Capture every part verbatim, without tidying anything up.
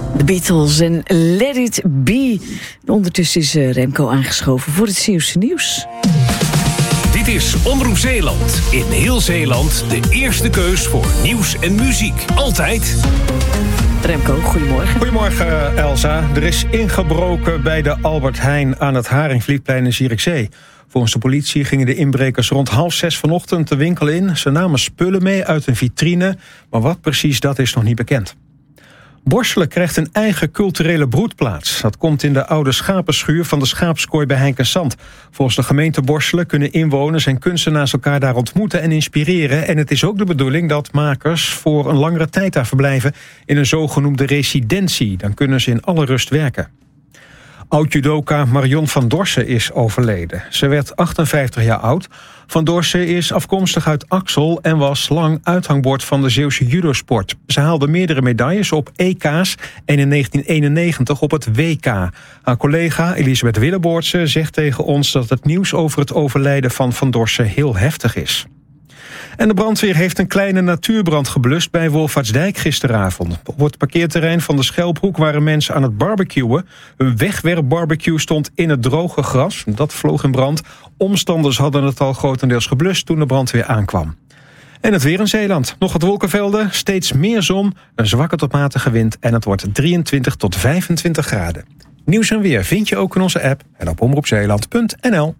De Beatles en Let It Be. Ondertussen is Remco aangeschoven voor het Zeeuwse nieuws. Dit is Omroep Zeeland. In heel Zeeland de eerste keus voor nieuws en muziek. Altijd. Remco, goedemorgen. Goedemorgen, Elsa. Er is ingebroken bij de Albert Heijn aan het Haringvlietplein in Zierikzee. Volgens de politie gingen de inbrekers rond half zes vanochtend de winkel in. Ze namen spullen mee uit een vitrine, maar wat precies dat is nog niet bekend. Borselen krijgt een eigen culturele broedplaats. Dat komt in de oude schapenschuur van de schaapskooi bij Heinkensand. Volgens de gemeente Borselen kunnen inwoners en kunstenaars elkaar daar ontmoeten en inspireren. En het is ook de bedoeling dat makers voor een langere tijd daar verblijven in een zogenoemde residentie. Dan kunnen ze in alle rust werken. Oud-judoka Marion van Dorsen is overleden. Ze werd achtenvijftig jaar oud. Van Dorsen is afkomstig uit Axel en was lang uithangbord van de Zeeuwse judosport. Ze haalde meerdere medailles op E K's en in negentien eenennegentig op het W K. Haar collega Elisabeth Willeboortse zegt tegen ons dat het nieuws over het overlijden van Van Dorsen heel heftig is. En de brandweer heeft een kleine natuurbrand geblust bij Wolvaartsdijk gisteravond. Op het parkeerterrein van de Schelphoek waren mensen aan het barbecuen. Een wegwerpbarbecue stond in het droge gras. Dat vloog in brand. Omstanders hadden het al grotendeels geblust toen de brandweer aankwam. En het weer in Zeeland. Nog wat wolkenvelden, steeds meer zon, een zwakke tot matige wind en het wordt drieëntwintig tot vijfentwintig graden. Nieuws en weer vind je ook in onze app en op omroepzeeland punt n l.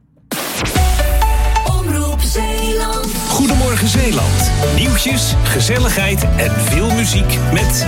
Goedemorgen Zeeland. Nieuwtjes, gezelligheid en veel muziek met